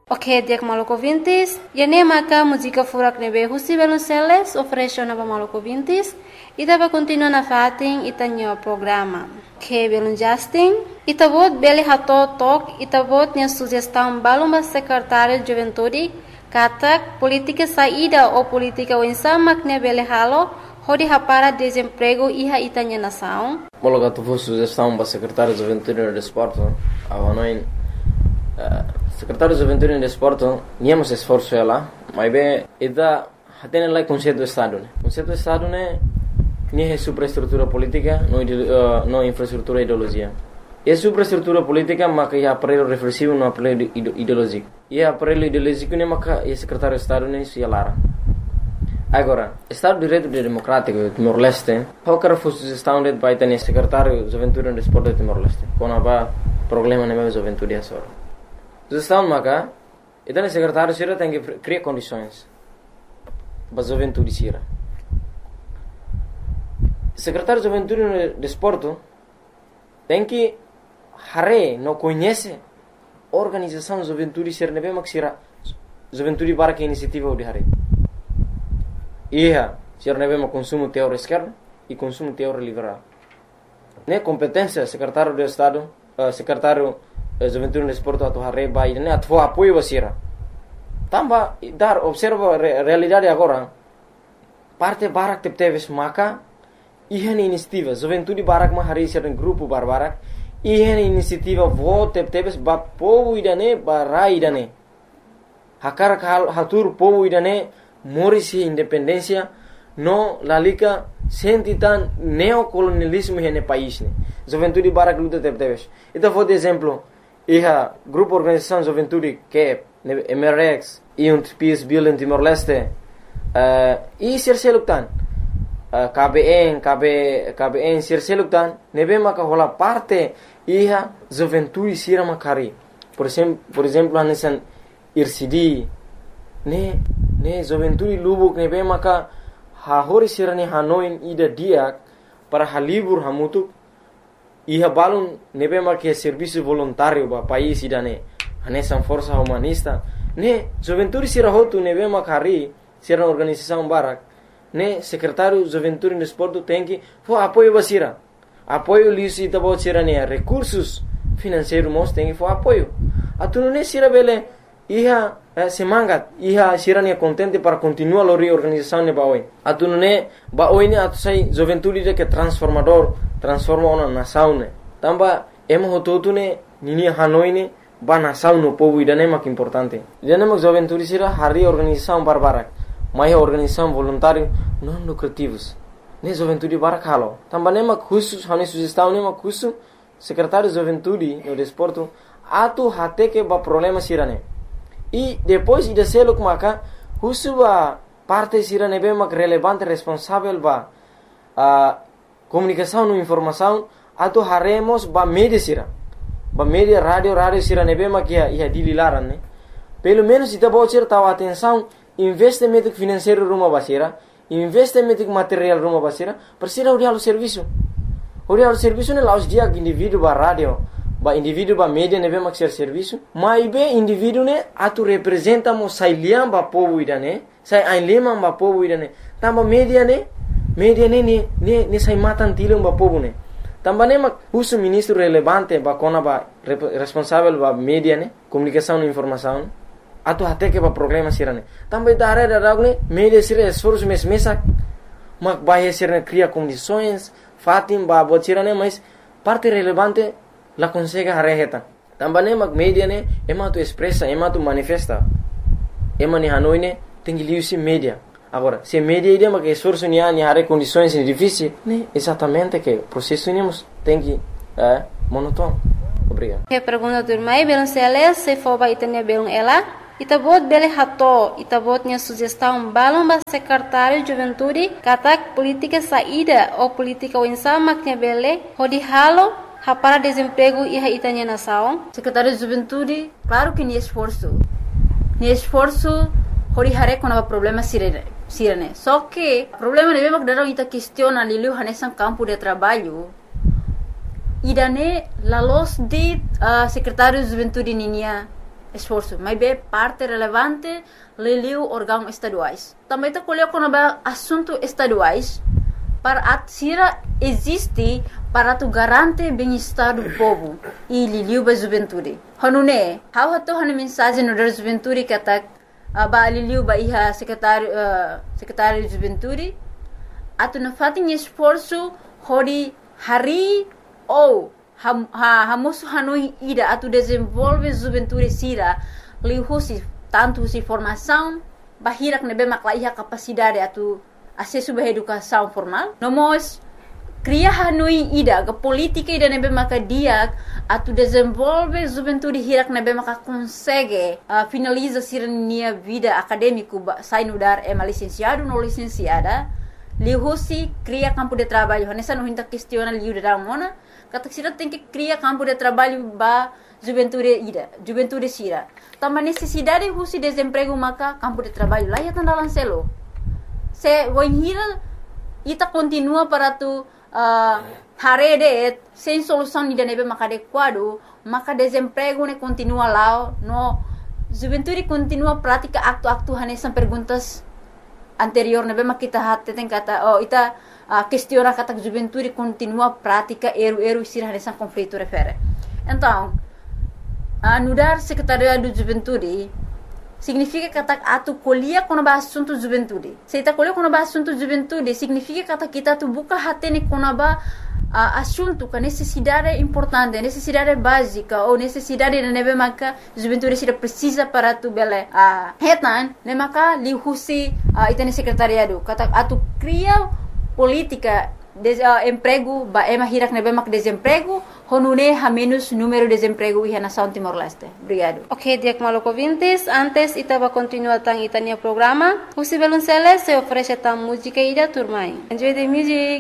Ok, dia Maluco Vintes. E nem maka música furak nebe husi Belonceles oferece na Maluco Vintes. E dava continua na fating itanyo programa. Ok, Belon Justin. Itabot beli hato tok itabot nya sugestão balumba secretário de Juventude katak política saída ou política wensamak ne beli halo hodi hapara desemprego iha itanya nação. Mologa tu fosse sugestão para secretário de Juventude e Desporto. Avanoin secretário de Juventude e Desporto, niamos esforço ela, mas bem, ida hatene lá conceito do Estado, né? Conceito do Estado né, nem é superestrutura política, não infraestrutura ideologia. É superestrutura política, mas é aparelho reflexivo, não aparelho ideológico. E aparelho ideológico né, mas é secretário de Estado né, se alara. Agora, Estado de Direito Democrático Timor-Leste, qualquer fosse sugestão de vai ter secretário de Juventude e Desporto de Timor-Leste, quando há problema na minha juventude é só. Sugestão maka, então o secretário sira tem que criar condições para a juventude sira. Secretário de Juventude e Desporto tem que não conhece a organização de juventude sira nebe mak sira juventude para que iniciativa de hare. Ia sira nebe mak consumo teor esquerdo e consumo teor liberal. Ne competência secretário de Estado, secretário Juventude no Desporto atau hari bayi ini atau apoio basira. Tambah dar observa realidade agora. Parte barak tepteves maka ihan inisiativa Juventude barak mah hari sering grupo barbarak ihan inisiativa vote tepteves ba povo idane barai idane. Hakar hatur povo idane morisi independência no lalika sentitan neocolonialismo hene país ne. Juventude barak luta tepteves. Itu foi de exemplo. Iha grupo organização Juventude que MRX e Peace Building Timor-Leste e Sirseluktan KBN Sirseluktan nebe maka hola parte iha Juventude sira makari por exemplo anesan IRCD ne Juventude Lubuk nebe maka hahori sira ne Hanoi ida diak para halibur hamutuk iha balun nebe marque serviço voluntário ba país idane anesan força humanista ne juventude sira hotu nebe makari sira organização barak ne secretário juventude e desporto tem que for apoio basira apoio liso itabo sira ne recursos financeiros mos tem que for apoio atunu ne sira bele iha semangat iha sira ne contente para continuar lori organização ne baoi atunu ne baoi ne atu sai juventude de que transforma ona nação ne tamba emo hototu ne nini Hanoi ne ba nação no povo idane mak importante idane mak juventude sira hari organização barbarak mai organização voluntário non lucrativos ne juventude barak halo tamba ne mak khusus hane sugestão ne mak khusus secretário de juventude no desporto atu hate que ba problema sira ne e depois ida seluk maka khusus ba parte sira ne be mak relevante responsável ba comunicação no informação atau haremos ba media sira ba media radio sira nebe makia ia dililaran ne pelo menos ita bocir tahu atenção investimento financeiro rumah basira investimento material rumah basira persira urial serviço ne laus dia indivíduo ba radio ba indivíduo ba media nebe makia serviço mai be indivíduo ne atu representa mo sailiam ba povo idane sai ainlema ba povo idane tamba media ne sai matan tilung ba povo ne também mak uso ministro relevante ba kona ba responsável ba media ne comunicação e informação atu até que ba problema sirane também da ne media sira esforço mesa mak ba sirane cria condições fatim ba botirane mas parte relevante la consegue hareheta também mak media ne ema tu expressa ema tu manifesta ema ni Hanoi ne tem liusi media. Agora, se media ideia mas que esforço ni hare condições difíceis, né? Exatamente que o processo tem que monótono. Obrigado. Que pergunta do irmão Belonceles se for ba itanya belong ela, itabot bele hato, itabot nya sugestão balong ba secretário de juventude, katak política saída ou política wensamak nya bele, hodi halo para desemprego iha itanya nação. Secretário de juventude, claro que ni esforço hori hare kona problema sirene. Só que problema de bebak darão ita questiona lilu hanesan campo de trabalho. Idane la los de secretário de juventude ninia esforço, mas é parte relevante liliu órgãos estaduais. Também está colhendo quando assuntos estaduais para sira existe para tu garante bem-estar do povo e liliu ba juventude. Hanune, how hato hana mensagem no da juventude que atak ba liliu ba iha secretário de juventude atu na fatin esforço hori hari ou hamoso hanoi ida atu desenvolve juventude sira lihusi tanto si formação bahirak nebe makla iha capacidade atu acesso à educação formal. Nós cria hanoi ida ke politika ida nebe maka dia atu desenvolve juventude hirak nebe maka consegue finaliza sirnia vida acadêmico sai no dar licenciado no licenciada lihusi cria campo de trabalho nessa não hinta questiona liu da mona kata sira tem que cria campo de trabalho ba juventude sira também necessidade husi desemprego maka campo de trabalho lá ya tandalan selo se voinhira ita continua para tu harede sem solução ni nebe maka adequado maka desemprego ne continua lá no juventude continua prática aktu hanesan perguntas anterior nebe maka kita hatte tem kata ita questiona kata juventude continua prática eru sira hanesan conflito refere então anudar secretaria do juventude significa kata atu colhia quando ba assunto juventude. Se ita colhia quando ba assunto juventude significa kata kita tu buka hatene quando ba assunto que necessidade importante, necessidade básica ou necessidade de nebe maka juventude sira precisa para tu bele hetan ne maka lihusi ita secretariado kata atu cria política emprego ba hirak nebe mak desemprego honune ha menos número de desemprego iha nação Timor-Leste. Obrigado. Ok, Diak Maloko Vintes, antes ita va continuar tang itania programa. Husi Belunceles se oferece tang música ida turmai. Enjoy the music.